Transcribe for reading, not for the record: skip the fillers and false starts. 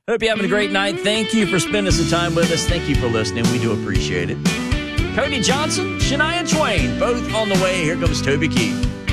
Hope you're having a great night. Thank you for spending some time with us. Thank you for listening. We do appreciate it. Cody Johnson, Shania Twain, both on the way. Here comes Toby Keith.